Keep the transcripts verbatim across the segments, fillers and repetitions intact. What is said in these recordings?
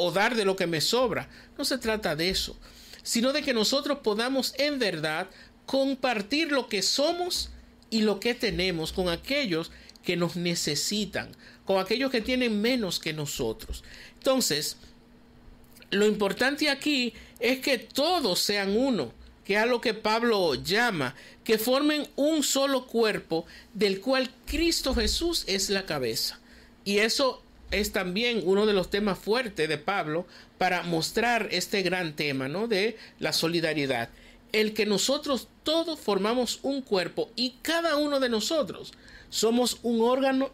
o dar de lo que me sobra. No se trata de eso, sino de que nosotros podamos en verdad compartir lo que somos y lo que tenemos con aquellos que nos necesitan, con aquellos que tienen menos que nosotros. Entonces, lo importante aquí es que todos sean uno, que es a lo que Pablo llama, que formen un solo cuerpo del cual Cristo Jesús es la cabeza. Y eso es también uno de los temas fuertes de Pablo para mostrar este gran tema, ¿no?, de la solidaridad. El que nosotros todos formamos un cuerpo y cada uno de nosotros somos un órgano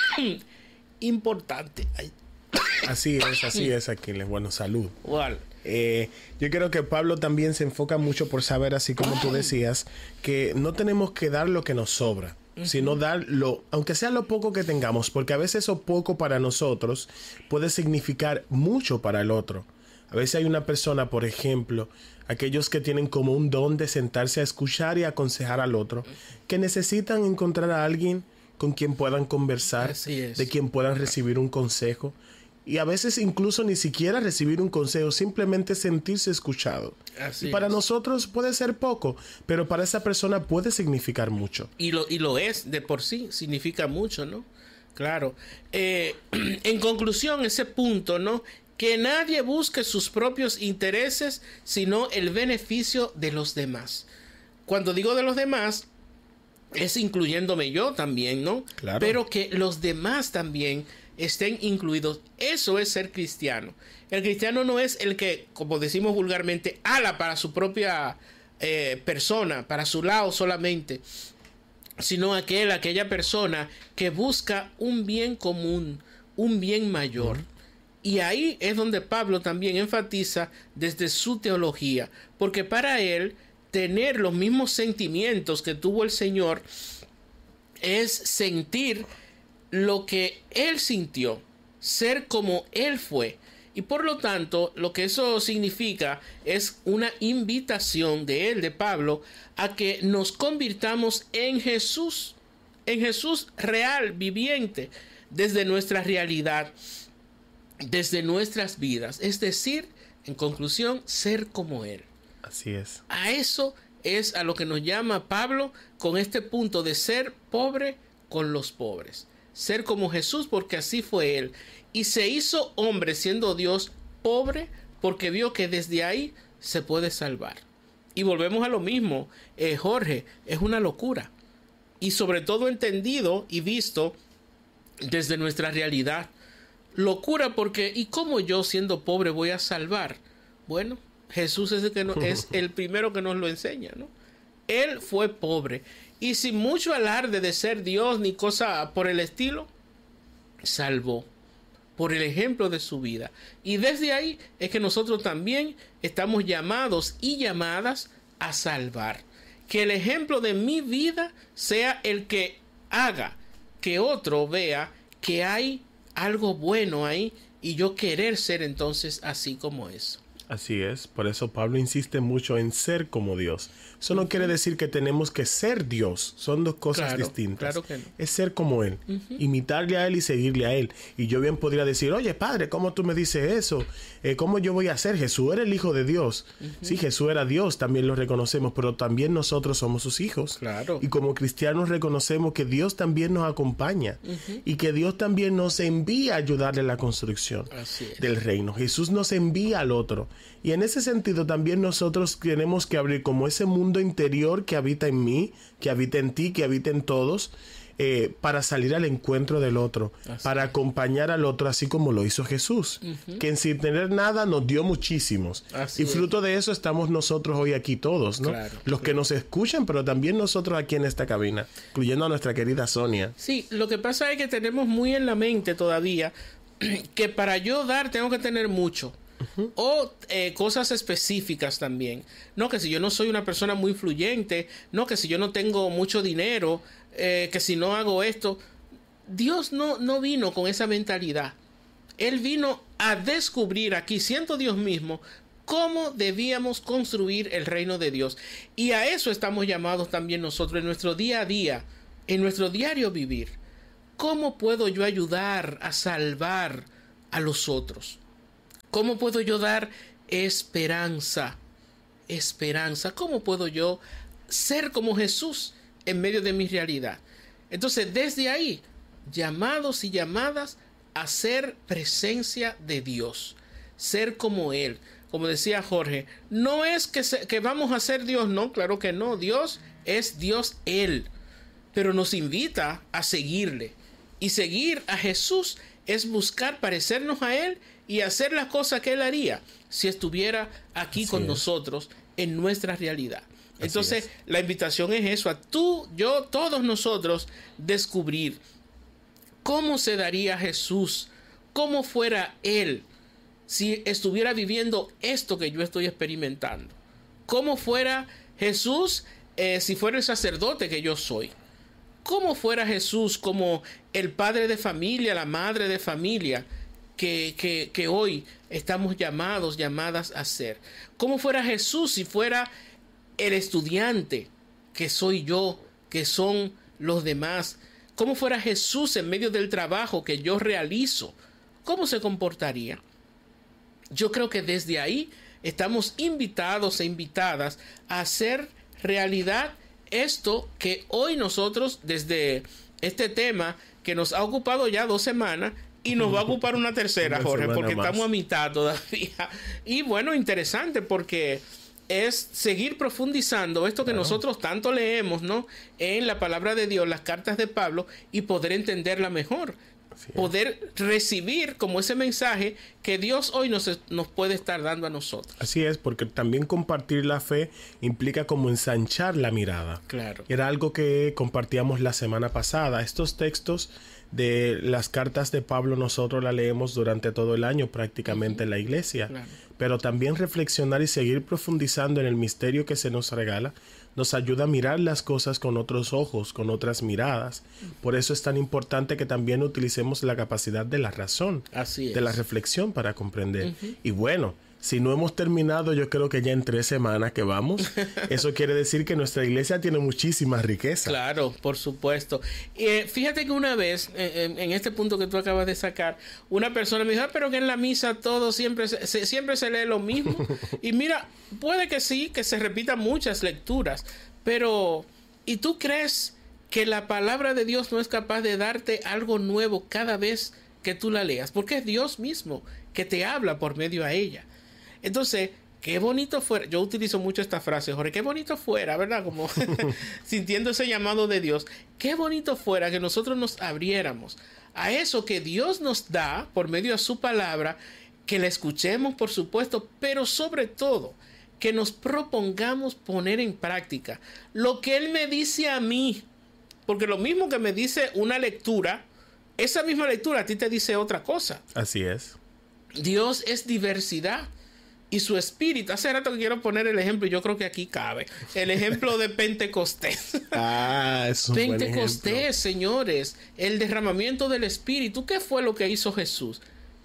importante. Ay. Así es, así es, Aquiles. Bueno, salud. Well. Eh, yo creo que Pablo también se enfoca mucho por saber, así como tú decías, que no tenemos que dar lo que nos sobra, uh-huh. sino dar lo, aunque sea lo poco que tengamos, porque a veces eso poco para nosotros puede significar mucho para el otro. A veces hay una persona, por ejemplo, aquellos que tienen como un don de sentarse a escuchar y aconsejar al otro, que necesitan encontrar a alguien con quien puedan conversar, de quien puedan recibir un consejo. Y a veces incluso ni siquiera recibir un consejo, simplemente sentirse escuchado. Así y para es. Nosotros puede ser poco, pero para esa persona puede significar mucho. Y lo, y lo es de por sí, significa mucho, ¿no? Claro. Eh, en conclusión, ese punto, ¿no? Que nadie busque sus propios intereses, sino el beneficio de los demás. Cuando digo de los demás, es incluyéndome yo también, ¿no? Claro. Pero que los demás también estén incluidos. Eso es ser cristiano. El cristiano no es el que, como decimos vulgarmente, ala para su propia eh, persona, para su lado solamente, sino aquel, aquella persona que busca un bien común, un bien mayor. Uh-huh. Y ahí es donde Pablo también enfatiza desde su teología, porque para él tener los mismos sentimientos que tuvo el Señor es sentir lo que él sintió, ser como él fue. Y por lo tanto, lo que eso significa es una invitación de él, de Pablo, a que nos convirtamos en Jesús, en Jesús real, viviente, desde nuestra realidad, desde nuestras vidas. Es decir, en conclusión, ser como él. Así es. A eso es a lo que nos llama Pablo con este punto de ser pobre con los pobres. Ser como Jesús, porque así fue él. Y se hizo hombre siendo Dios, pobre, porque vio que desde ahí se puede salvar. Y volvemos a lo mismo, eh, Jorge, es una locura. Y sobre todo entendido y visto desde nuestra realidad. Locura porque, ¿y cómo yo siendo pobre voy a salvar? Bueno, Jesús es el, que no, es el primero que nos lo enseña, ¿no? Él fue pobre. Y sin mucho alarde de ser Dios ni cosa por el estilo, salvó por el ejemplo de su vida. Y desde ahí es que nosotros también estamos llamados y llamadas a salvar. Que el ejemplo de mi vida sea el que haga que otro vea que hay algo bueno ahí y yo querer ser entonces así como eso. Así es, por eso Pablo insiste mucho en ser como Dios. Eso no uh-huh. quiere decir que tenemos que ser Dios, son dos cosas claro, distintas. Claro que no. Es ser como Él, uh-huh. imitarle a Él y seguirle a Él. Y yo bien podría decir, oye Padre, ¿cómo tú me dices eso? Eh, ¿Cómo yo voy a ser? Jesús era el Hijo de Dios. Uh-huh. Sí, Jesús era Dios, también lo reconocemos, pero también nosotros somos sus hijos. Claro. Y como cristianos reconocemos que Dios también nos acompaña uh-huh. y que Dios también nos envía a ayudarle a la construcción del reino. Jesús nos envía al otro. Y en ese sentido también nosotros tenemos que abrir como ese mundo interior que habita en mí, que habita en ti, que habita en todos, eh, para salir al encuentro del otro, así para acompañar al otro así como lo hizo Jesús, uh-huh. que sin tener nada nos dio muchísimos. Así y fruto es. De eso estamos nosotros hoy aquí todos, ¿no? Claro, Los claro. que nos escuchan, pero también nosotros aquí en esta cabina, incluyendo a nuestra querida Sonia. Sí, lo que pasa es que tenemos muy en la mente todavía que para yo dar tengo que tener mucho. Uh-huh. O eh, cosas específicas también. No, que si yo no soy una persona muy influyente, no, que si yo no tengo mucho dinero, eh, que si no hago esto. Dios no, no vino con esa mentalidad. Él vino a descubrir aquí, siendo Dios mismo, cómo debíamos construir el reino de Dios. Y a eso estamos llamados también nosotros en nuestro día a día, en nuestro diario vivir. ¿Cómo puedo yo ayudar a salvar a los otros? ¿Cómo puedo yo dar esperanza? Esperanza. ¿Cómo puedo yo ser como Jesús en medio de mi realidad? Entonces, desde ahí, llamados y llamadas a ser presencia de Dios, ser como Él. Como decía Jorge, no es que, se, que vamos a ser Dios, no, claro que no. Dios es Dios Él, pero nos invita a seguirle. Y seguir a Jesús es buscar parecernos a Él y hacer las cosas que Él haría si estuviera aquí Así con es. nosotros en nuestra realidad. Así Entonces, es. la invitación es eso, a tú, yo, todos nosotros, descubrir cómo se daría Jesús, cómo fuera Él si estuviera viviendo esto que yo estoy experimentando. Cómo fuera Jesús eh, si fuera el sacerdote que yo soy. Cómo fuera Jesús como el padre de familia, la madre de familia que, que, que hoy estamos llamados, llamadas a ser. Cómo fuera Jesús si fuera el estudiante que soy yo, que son los demás. Cómo fuera Jesús en medio del trabajo que yo realizo. ¿Cómo se comportaría? Yo creo que desde ahí estamos invitados e invitadas a hacer realidad esto que hoy nosotros, desde este tema que nos ha ocupado ya dos semanas y nos va a ocupar una tercera, una Jorge, porque más. estamos a mitad todavía. Y bueno, interesante porque es seguir profundizando esto que claro. nosotros tanto leemos, ¿no? En la palabra de Dios, las cartas de Pablo, y poder entenderla mejor. Poder recibir como ese mensaje que Dios hoy nos, nos puede estar dando a nosotros. Así es, porque también compartir la fe implica como ensanchar la mirada. Claro. Era algo que compartíamos la semana pasada. Estos textos de las cartas de Pablo nosotros las leemos durante todo el año prácticamente uh-huh. en la iglesia. Claro. Pero también reflexionar y seguir profundizando en el misterio que se nos regala nos ayuda a mirar las cosas con otros ojos, con otras miradas. Por eso es tan importante que también utilicemos la capacidad de la razón, Así es. de la reflexión para comprender. Uh-huh. Y bueno, si no hemos terminado, yo creo que ya en tres semanas que vamos, eso quiere decir que nuestra iglesia tiene muchísima riqueza. Claro, por supuesto. Eh, fíjate que una vez, eh, en este punto que tú acabas de sacar, una persona me dijo, ah, pero que en la misa todo siempre se, siempre se lee lo mismo. Y mira, puede que sí, que se repitan muchas lecturas, pero ¿y tú crees que la palabra de Dios no es capaz de darte algo nuevo cada vez que tú la leas? Porque es Dios mismo que te habla por medio a ella. Entonces, qué bonito fuera, yo utilizo mucho esta frase, Jorge, qué bonito fuera, ¿verdad? Como sintiendo ese llamado de Dios, qué bonito fuera que nosotros nos abriéramos a eso que Dios nos da por medio de su palabra, que la escuchemos, por supuesto, pero sobre todo, que nos propongamos poner en práctica lo que Él me dice a mí, porque lo mismo que me dice una lectura, esa misma lectura a ti te dice otra cosa. Así es. Dios es diversidad. Y su espíritu, hace rato que quiero poner el ejemplo, yo creo que aquí cabe, el ejemplo de Pentecostés. Ah, es un Pentecostés, buen ejemplo. Señores, el derramamiento del espíritu. ¿Qué fue lo que hizo Jesús?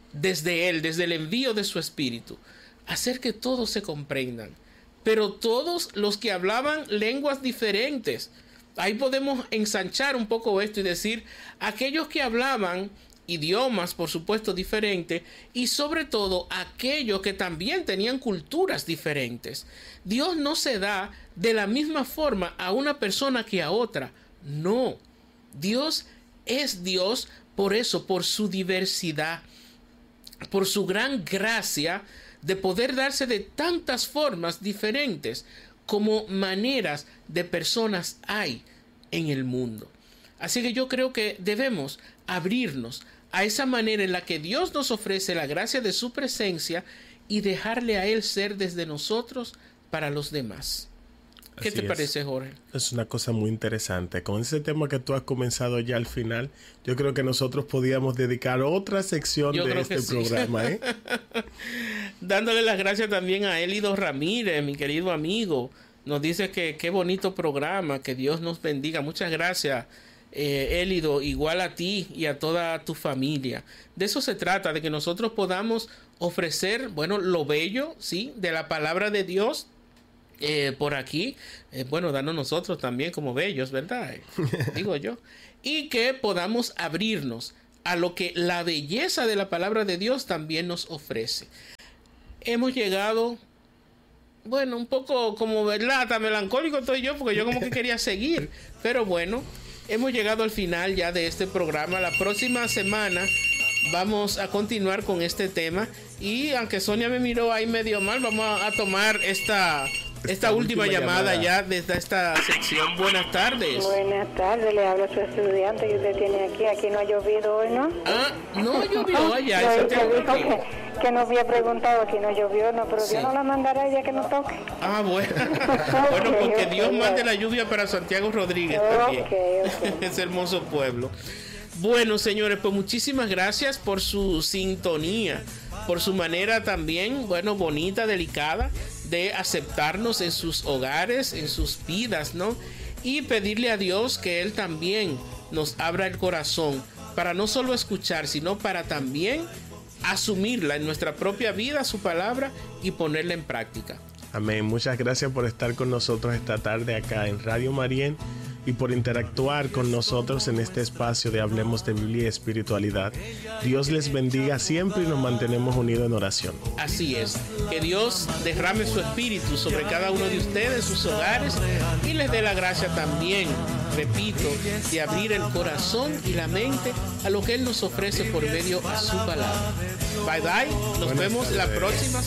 Desde él, desde el envío de su espíritu, hacer que todos se comprendan. Pero todos los que hablaban lenguas diferentes, ahí podemos ensanchar un poco esto y decir, aquellos que hablaban idiomas, por supuesto, diferentes, y sobre todo aquellos que también tenían culturas diferentes. Dios no se da de la misma forma a una persona que a otra. No. Dios es Dios por eso, por su diversidad, por su gran gracia de poder darse de tantas formas diferentes como maneras de personas hay en el mundo. Así que yo creo que debemos abrirnos a esa manera en la que Dios nos ofrece la gracia de su presencia y dejarle a Él ser desde nosotros para los demás. ¿Qué Así te es. parece, Jorge? Es una cosa muy interesante. Con ese tema que tú has comenzado ya al final, yo creo que nosotros podíamos dedicar otra sección yo de este sí. programa. ¿eh? Dándole las gracias también a Elido Ramírez, mi querido amigo. Nos dice que qué bonito programa, que Dios nos bendiga. Muchas gracias, eh, Elido, igual a ti y a toda tu familia. De eso se trata, de que nosotros podamos ofrecer, bueno, lo bello, ¿sí?, de la palabra de Dios. Eh, por aquí, eh, bueno, danos nosotros también como bellos, ¿verdad? Eh, digo yo. Y que podamos abrirnos a lo que la belleza de la palabra de Dios también nos ofrece. hemos llegado, bueno, un poco como, ¿verdad? Hasta melancólico estoy yo, porque yo como que quería seguir. Pero bueno, hemos llegado al final ya de este programa. La próxima semana vamos a continuar con este tema. Y aunque Sonia me miró ahí medio mal, vamos a, a tomar esta... Esta, esta última, última llamada, llamada ya desde esta sección. Buenas tardes. Buenas tardes, le habla su estudiante que usted tiene aquí. Aquí no ha llovido hoy, ¿no? Ah, no llovió allá. No, dijo que, que nos había preguntado, aquí no llovió, no, pero sí. Dios no la mandará ya que nos toque. Ah, bueno. Bueno, porque okay, Dios okay, mande la lluvia para Santiago Rodríguez también. Okay, okay. Ese hermoso pueblo. Bueno, señores, pues muchísimas gracias por su sintonía, por su manera también, bueno, bonita, delicada, de aceptarnos en sus hogares, en sus vidas, ¿no? Y pedirle a Dios que Él también nos abra el corazón para no solo escuchar, sino para también asumirla en nuestra propia vida, su palabra, y ponerla en práctica. Amén. Muchas gracias por estar con nosotros esta tarde acá en Radio Marién y por interactuar con nosotros en este espacio de Hablemos de Biblia y Espiritualidad. Dios les bendiga siempre y nos mantenemos unidos en oración. Así es. Que Dios derrame su espíritu sobre cada uno de ustedes, sus hogares, y les dé la gracia también, repito, de abrir el corazón y la mente a lo que Él nos ofrece por medio de su palabra. Bye bye. Nos Buenas vemos tardes. La próxima semana.